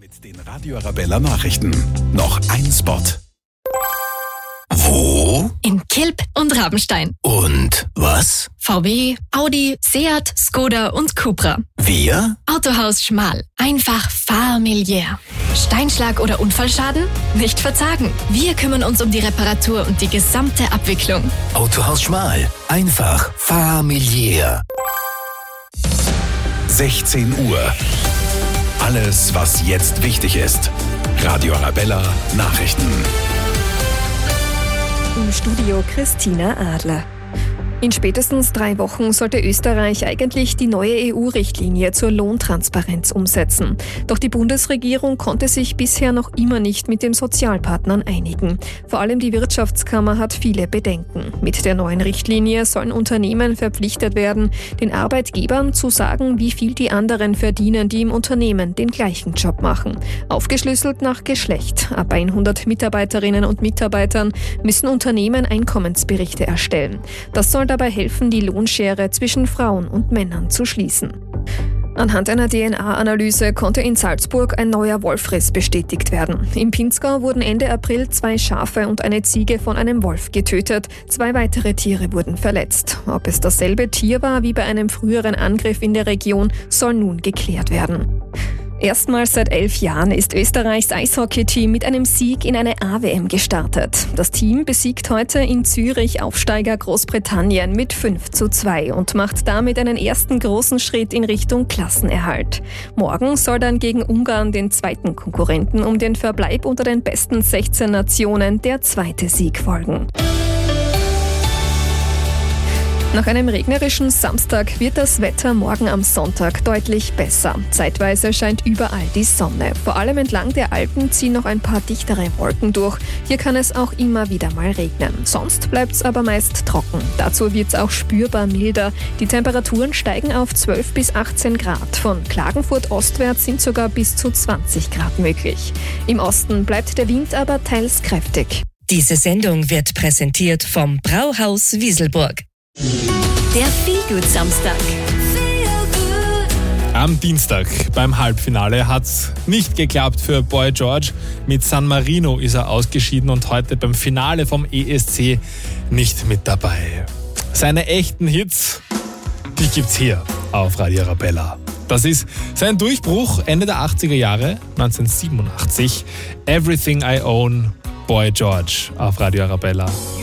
Mit den Radio Arabella Nachrichten. Noch ein Spot. Wo? In Kilb und Rabenstein. Und was? VW, Audi, Seat, Skoda und Cupra. Wir? Autohaus Schmal. Einfach familiär. Steinschlag oder Unfallschaden? Nicht verzagen. Wir kümmern uns um die Reparatur und die gesamte Abwicklung. Autohaus Schmal. Einfach familiär. 16 Uhr. Alles, was jetzt wichtig ist. Radio Arabella Nachrichten. Im Studio Christina Adler. In spätestens 3 Wochen sollte Österreich eigentlich die neue EU-Richtlinie zur Lohntransparenz umsetzen. Doch die Bundesregierung konnte sich bisher noch immer nicht mit den Sozialpartnern einigen. Vor allem die Wirtschaftskammer hat viele Bedenken. Mit der neuen Richtlinie sollen Unternehmen verpflichtet werden, den Arbeitgebern zu sagen, wie viel die anderen verdienen, die im Unternehmen den gleichen Job machen. Aufgeschlüsselt nach Geschlecht. Ab 100 Mitarbeiterinnen und Mitarbeitern müssen Unternehmen Einkommensberichte erstellen. Das soll dabei helfen, die Lohnschere zwischen Frauen und Männern zu schließen. Anhand einer DNA-Analyse konnte in Salzburg ein neuer Wolfriss bestätigt werden. Im Pinzgau wurden Ende April 2 Schafe und eine Ziege von einem Wolf getötet. 2 weitere Tiere wurden verletzt. Ob es dasselbe Tier war wie bei einem früheren Angriff in der Region, soll nun geklärt werden. Erstmals seit 11 Jahren ist Österreichs Eishockey-Team mit einem Sieg in eine A-WM gestartet. Das Team besiegt heute in Zürich Aufsteiger Großbritannien mit 5:2 und macht damit einen ersten großen Schritt in Richtung Klassenerhalt. Morgen soll dann gegen Ungarn, den zweiten Konkurrenten, um den Verbleib unter den besten 16 Nationen der zweite Sieg folgen. Nach einem regnerischen Samstag wird das Wetter morgen am Sonntag deutlich besser. Zeitweise scheint überall die Sonne. Vor allem entlang der Alpen ziehen noch ein paar dichtere Wolken durch. Hier kann es auch immer wieder mal regnen. Sonst bleibt es aber meist trocken. Dazu wird es auch spürbar milder. Die Temperaturen steigen auf 12 bis 18 Grad. Von Klagenfurt ostwärts sind sogar bis zu 20 Grad möglich. Im Osten bleibt der Wind aber teils kräftig. Diese Sendung wird präsentiert vom Brauhaus Wieselburg. Der Feelgood-Samstag. Am Dienstag beim Halbfinale hat's nicht geklappt für Boy George. Mit San Marino ist er ausgeschieden und heute beim Finale vom ESC nicht mit dabei. Seine echten Hits, die gibt's hier auf Radio Arabella. Das ist sein Durchbruch Ende der 80er Jahre, 1987. Everything I Own, Boy George auf Radio Arabella.